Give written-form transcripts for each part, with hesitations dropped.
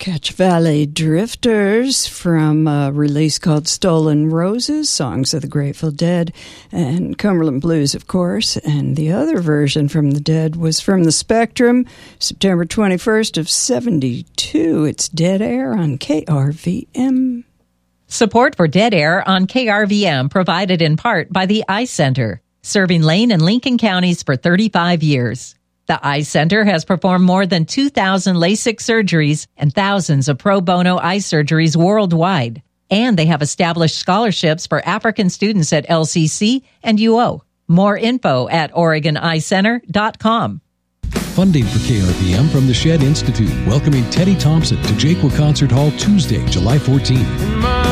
Cache Valley Drifters from a release called Stolen Roses, songs of the Grateful Dead, and Cumberland Blues, of course. And the other version from the Dead was from the Spectrum, September 21st of 72. It's Dead Air on KRVM. Support for Dead Air on KRVM provided in part by the Eye Center, serving Lane and Lincoln counties for 35 years. The Eye Center has performed more than 2,000 LASIK surgeries and thousands of pro bono eye surgeries worldwide. And they have established scholarships for African students at LCC and UO. More info at OregonEyeCenter.com. Funding for KRVM from the Shed Institute, welcoming Teddy Thompson to Jaquil Concert Hall Tuesday, July 14th.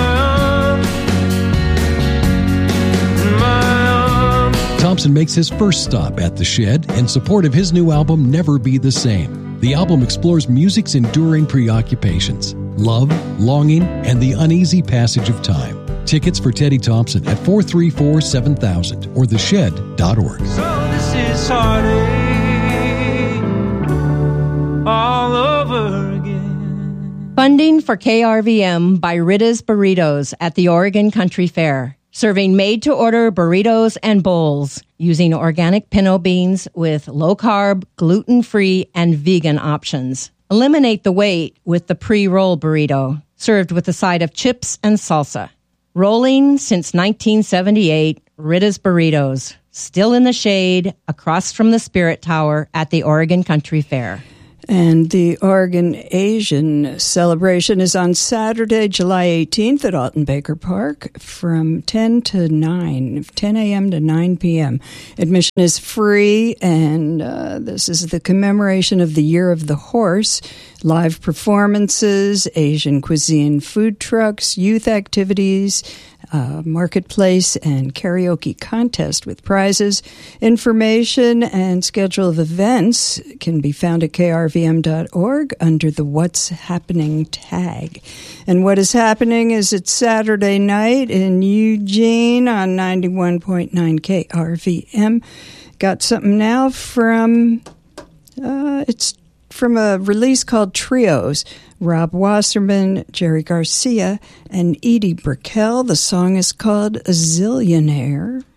Thompson makes his first stop at the Shed in support of his new album, Never Be the Same. The album explores music's enduring preoccupations, love, longing, and the uneasy passage of time. Tickets for Teddy Thompson at 434-7000 or theshed.org. So this is heartache all over again. Funding for KRVM by Rita's Burritos at the Oregon Country Fair. Serving made-to-order burritos and bowls using organic pinto beans with low-carb, gluten-free, and vegan options. Eliminate the weight with the pre-roll burrito, served with a side of chips and salsa. Rolling since 1978, Rita's Burritos, still in the shade, across from the Spirit Tower at the Oregon Country Fair. And the Oregon Asian celebration is on Saturday, July 18th at Alton Baker Park from 10 a.m. to 9 p.m. Admission is free, and this is the commemoration of the Year of the Horse. Live performances, Asian cuisine food trucks, youth activities, marketplace, and karaoke contest with prizes. Information and schedule of events can be found at krvm.org under the What's Happening tag. And what is happening is it's Saturday night in Eugene on 91.9 KRVM. Got something now from, it's from a release called Trios. Rob Wasserman, Jerry Garcia, and Edie Brickell. The song is called A Zillionaire.